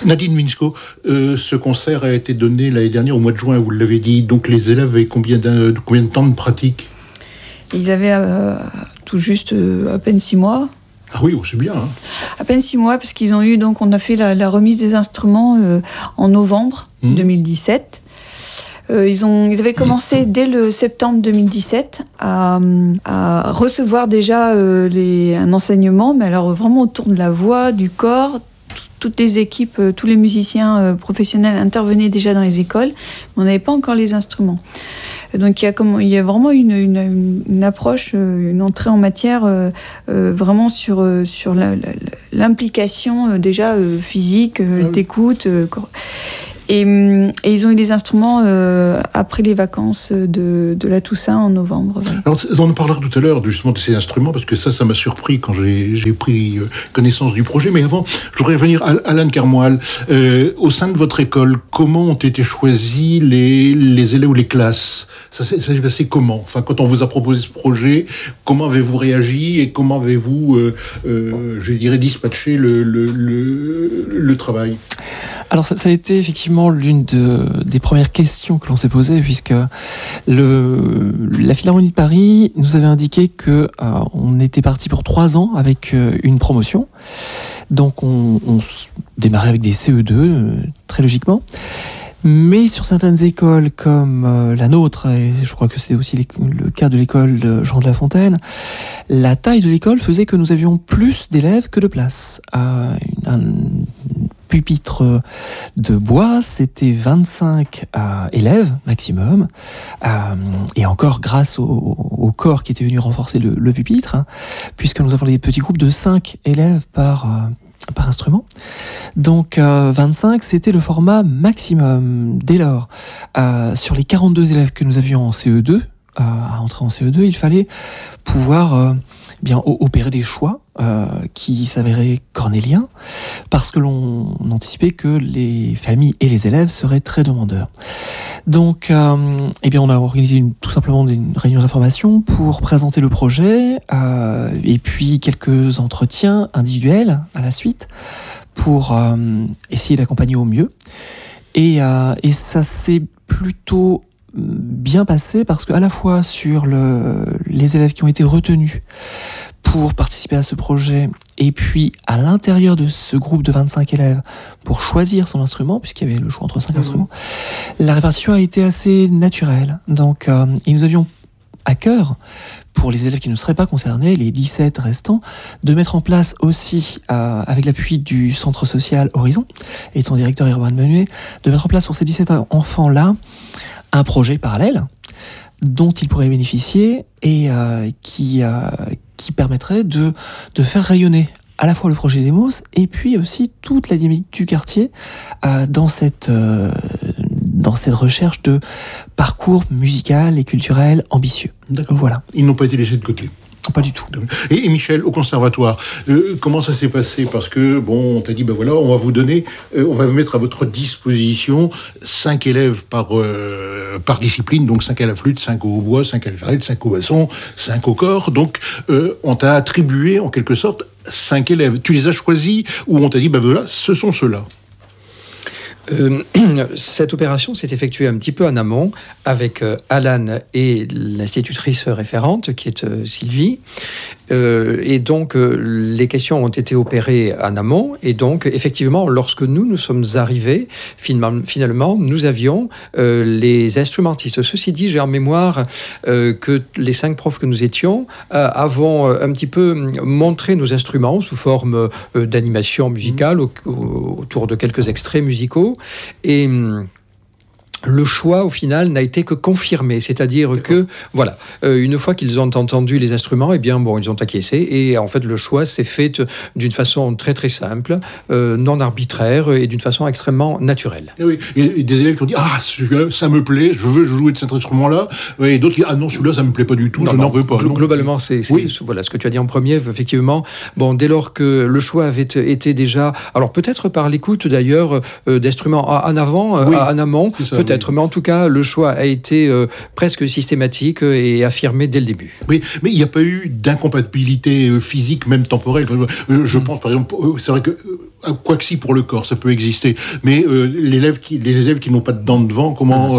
Nadine Minsko, ce concert a été donné l'année dernière au mois de juin, vous l'avez dit. Donc les élèves avaient combien de temps de pratique? Ils avaient tout juste à peine 6 mois. Ah oui, c'est bien. Hein. À peine 6 mois, parce qu'ils ont eu, donc on a fait la remise des instruments en novembre 2017. Ils avaient commencé dès le septembre 2017 à recevoir déjà un enseignement, mais alors vraiment autour de la voix, du corps. Toutes les équipes, tous les musiciens professionnels intervenaient déjà dans les écoles, mais on n'avait pas encore les instruments. Donc il y a vraiment une approche, une entrée en matière vraiment sur l'implication déjà physique, d'écoute. Et ils ont eu les instruments après les vacances de la Toussaint en novembre. Oui. Alors, on en parlera tout à l'heure justement de ces instruments, parce que ça m'a surpris quand j'ai pris connaissance du projet. Mais avant, je voudrais revenir à Alan Carmoil. Au sein de votre école, comment ont été choisis les élèves ou les classes? Ça s'est passé comment? Enfin, quand on vous a proposé ce projet, comment avez-vous réagi et comment avez-vous, je dirais, dispatché le travail? Alors ça a été effectivement l'une des premières questions que l'on s'est posées, puisque la Philharmonie de Paris nous avait indiqué que on était parti pour 3 ans avec une promotion. Donc on démarrait avec des CE2, très logiquement. Mais sur certaines écoles comme la nôtre, et je crois que c'était aussi le cas de l'école de Jean de La Fontaine, la taille de l'école faisait que nous avions plus d'élèves que de places. Un pupitre de bois, c'était 25 élèves maximum, et encore grâce au corps qui était venu renforcer le pupitre, puisque nous avons des petits groupes de 5 élèves par instrument. Donc 25, c'était le format maximum. Dès lors, sur les 42 élèves que nous avions en CE2, à entrer en CE2, il fallait pouvoir opérer des choix qui s'avéraient cornéliens, parce que l'on anticipait que les familles et les élèves seraient très demandeurs. Donc, on a organisé tout simplement une réunion d'information pour présenter le projet, et puis quelques entretiens individuels à la suite pour essayer d'accompagner au mieux. Et ça s'est plutôt bien passé, parce qu'à la fois sur les élèves qui ont été retenus pour participer à ce projet, et puis à l'intérieur de ce groupe de 25 élèves pour choisir son instrument, puisqu'il y avait le choix entre 5 instruments, la répartition a été assez naturelle. Donc, et nous avions à cœur, pour les élèves qui ne seraient pas concernés, les 17 restants, de mettre en place aussi, avec l'appui du centre social Horizon et de son directeur Erwan Menuet, de mettre en place pour ces 17 enfants-là un projet parallèle dont ils pourraient bénéficier et qui permettrait de faire rayonner à la fois le projet Demos et puis aussi toute la dynamique du quartier dans cette recherche de parcours musical et culturel ambitieux. D'accord. Voilà. Ils n'ont pas été laissés de côté. Pas du tout. Et Michel, au conservatoire, comment ça s'est passé? Parce que, on t'a dit, on va vous donner, on va vous mettre à votre disposition 5 élèves par discipline, donc 5 à la flûte, 5 au hautbois, 5 à la jarrette, 5 au basson, 5 au corps. Donc, on t'a attribué, en quelque sorte, 5 élèves. Tu les as choisis ou on t'a dit, ce sont ceux-là? Cette opération s'est effectuée un petit peu en amont avec Alan et l'institutrice référente qui est Sylvie, et donc les questions ont été opérées en amont, et donc effectivement lorsque nous sommes arrivés, finalement nous avions les instrumentistes. Ceci dit, j'ai en mémoire que les 5 profs que nous étions avons un petit peu montré nos instruments sous forme d'animation musicale autour de quelques extraits musicaux. Et le choix, au final, n'a été que confirmé. C'est-à-dire que, voilà, une fois qu'ils ont entendu les instruments, ils ont acquiescé. Et en fait, le choix s'est fait d'une façon très, très simple, non arbitraire et d'une façon extrêmement naturelle. Et oui, et des élèves qui ont dit « Ah, celui-là, ça me plaît, je veux jouer de cet instrument-là. » Et d'autres qui disent « Ah non, celui-là, ça me plaît pas du tout, je n'en veux pas. » Globalement, c'est voilà, ce que tu as dit en premier, effectivement. Dès lors que le choix avait été déjà... Alors, peut-être par l'écoute, d'ailleurs, d'instruments en avant, en amont, peut-être. Mais en tout cas, le choix a été presque systématique et affirmé dès le début. Oui, mais il n'y a pas eu d'incompatibilité physique, même temporelle. Je pense, par exemple, c'est vrai que Quoique si pour le corps, ça peut exister. Mais les élèves qui n'ont pas de dents devant, comment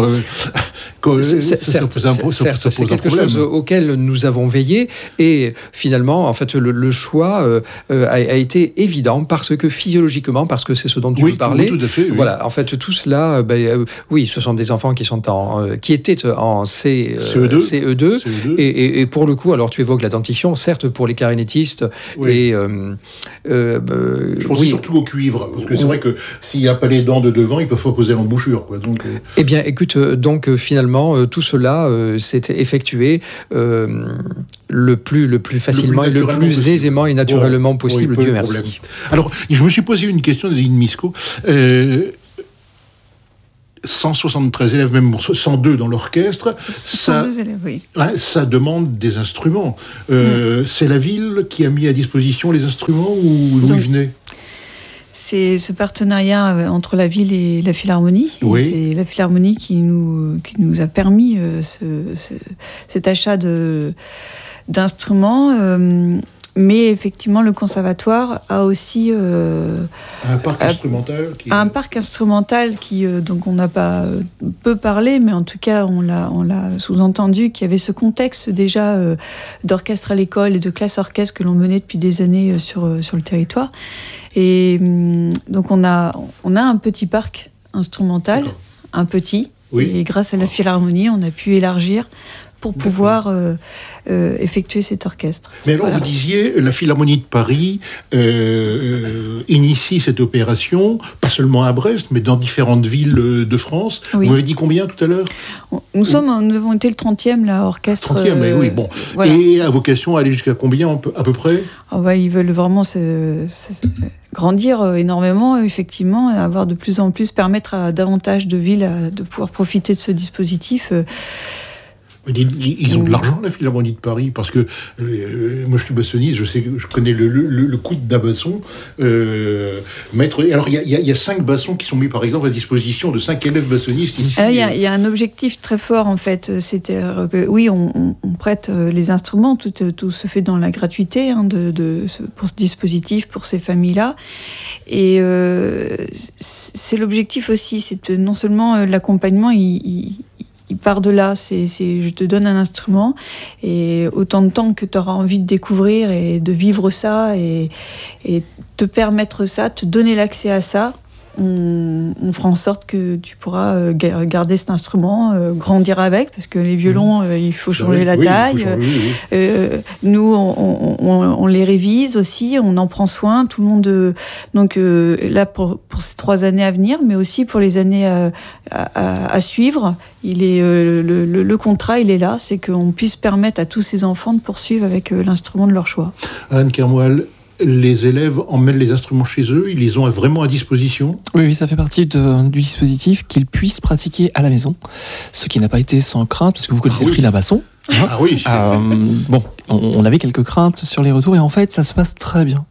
c'est quelque chose auquel nous avons veillé. Et finalement, en fait, le choix a été évident parce que physiologiquement, parce que c'est ce dont tu veux parler. Oui, tout à fait. Oui. Voilà, en fait, tout cela, oui, ce sont des enfants qui étaient en CE2. Et pour le coup, alors tu évoques la dentition, certes pour les clarinettistes. Oui. Et je pensais surtout au cuivre, parce que c'est vrai que s'il n'y a pas les dents de devant, ils peuvent pas poser l'embouchure, quoi. Donc, Eh bien, écoute, donc finalement, tout cela s'est effectué le plus facilement et le plus aisément et naturellement possible. Dieu merci. Problème. Alors, je me suis posé une question d'Aline Misco. 173 élèves, même 102 dans l'orchestre. 102 élèves, oui. Ça demande des instruments. C'est la ville qui a mis à disposition les instruments ou d'où ils venaient ? C'est ce partenariat entre la ville et la Philharmonie. Oui. Et c'est la Philharmonie qui nous a permis cet achat d'instruments. Mais effectivement, le conservatoire a aussi un parc instrumental qui donc on n'a pas peu parlé, mais en tout cas on l'a sous-entendu qu'il y avait ce contexte déjà d'orchestre à l'école et de classe orchestre que l'on menait depuis des années sur le territoire. Et donc on a un petit parc instrumental, un petit, oui. Et grâce à la Philharmonie, on a pu élargir pour pouvoir effectuer cet orchestre. Mais alors, vous disiez, la Philharmonie de Paris initie cette opération, pas seulement à Brest, mais dans différentes villes de France. Oui. Vous m'avez dit combien tout à l'heure ? Nous avons été le 30e, là, orchestre. 30e, mais oui, bon. Voilà. Et à vocation à aller jusqu'à combien, à peu près ? Ils veulent vraiment grandir énormément, effectivement, et avoir de plus en plus, permettre à davantage de villes de pouvoir profiter de ce dispositif. Ils ont de l'argent, la Philharmonie de Paris, parce que moi je suis bassoniste, je connais le coût d'un basson. Alors il y a 5 bassons qui sont mis par exemple à disposition de 5 élèves bassonistes ici. Il y a un objectif très fort en fait, c'était que oui, on prête les instruments, tout se fait dans la gratuité pour ce dispositif, pour ces familles-là. Et c'est l'objectif aussi, c'est non seulement l'accompagnement, il part de là, c'est je te donne un instrument et autant de temps que tu auras envie de découvrir et de vivre ça et te permettre ça, te donner l'accès à ça, on fera en sorte que tu pourras garder cet instrument, grandir avec, parce que les violons, il faut changer la taille. Nous, on les révise aussi, on en prend soin, tout le monde. Donc là, pour ces 3 années à venir, mais aussi pour les années à suivre, le contrat, il est là, c'est qu'on puisse permettre à tous ces enfants de poursuivre avec l'instrument de leur choix. Alan Kermoual, les élèves emmènent les instruments chez eux, ils les ont vraiment à disposition ? Oui, ça fait partie du dispositif qu'ils puissent pratiquer à la maison, ce qui n'a pas été sans crainte, parce que vous connaissez le prix d'un basson. Ah oui. On avait quelques craintes sur les retours, et en fait, ça se passe très bien.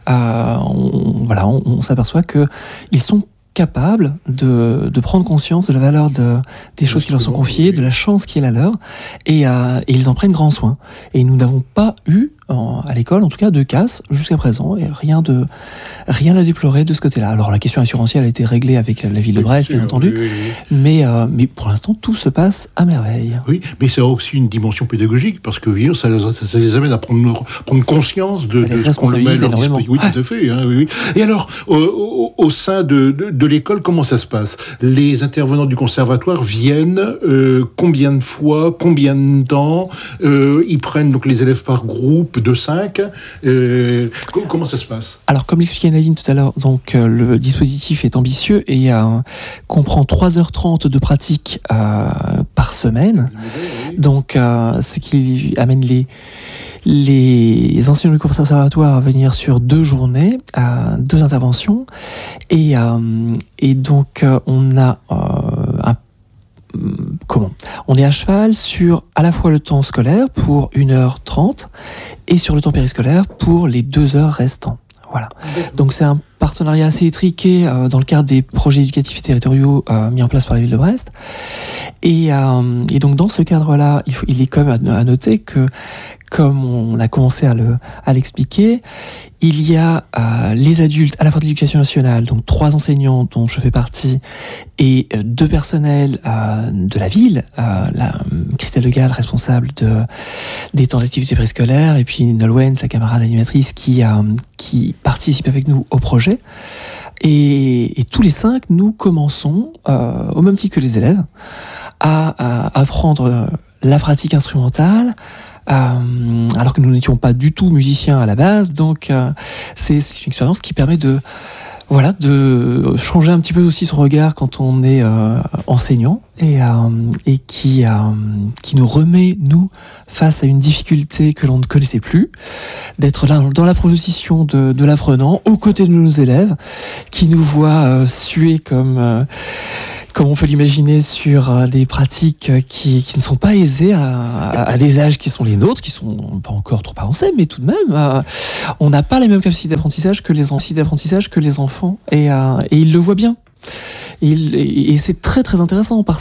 On s'aperçoit qu'ils sont capables de prendre conscience de la valeur des choses qui leur sont confiées, de la chance qui est la leur, et ils en prennent grand soin. Et nous n'avons pas eu, à l'école, en tout cas, de casse jusqu'à présent, et rien à déplorer de ce côté-là. Alors la question assurantielle a été réglée avec la ville de Brest, bien entendu, mais pour l'instant, tout se passe à merveille. Oui, mais ça a aussi une dimension pédagogique, parce que ça les amène à prendre conscience de ce qu'on met à leur disposition. Oui, tout à fait. Oui. Et alors, au sein de l'école, comment ça se passe ? Les intervenants du conservatoire viennent combien de fois, combien de temps ? Ils prennent donc les élèves par groupe de 5. Comment ça se passe ? Alors, comme l'expliquait Nadine tout à l'heure, donc le dispositif est ambitieux et comprend 3h30 de pratique par semaine. Donc, ce qui amène les enseignants du conservatoire à venir sur 2 journées, 2 interventions, et donc on a on est à cheval sur à la fois le temps scolaire pour 1h30 et sur le temps périscolaire pour les 2 heures restantes. Voilà. Donc c'est un partenariat assez étriqué dans le cadre des projets éducatifs et territoriaux mis en place par la ville de Brest. Et donc dans ce cadre-là, il est quand même à noter que, comme on a commencé à l'expliquer, il y a les adultes à la fois de l'éducation nationale, donc 3 enseignants dont je fais partie, et 2 personnels de la ville, Christelle Legal, responsable des temps d'activité préscolaire, et puis Nolwenn, sa camarade animatrice, qui participe avec nous au projet. Et tous les 5, nous commençons, au même titre que les élèves, à apprendre la pratique instrumentale, alors que nous n'étions pas du tout musiciens à la base. Donc c'est une expérience qui permet de changer un petit peu aussi son regard quand on est enseignant, et qui nous remet, nous, face à une difficulté que l'on ne connaissait plus, d'être là dans la proposition de l'apprenant, aux côtés de nos élèves, qui nous voient suer comme on peut l'imaginer, sur des pratiques qui ne sont pas aisées à des âges qui sont les nôtres, qui sont pas encore trop avancés, mais tout de même, on n'a pas la même capacité d'apprentissage que les enfants, et ils le voient bien. Et c'est très très intéressant parce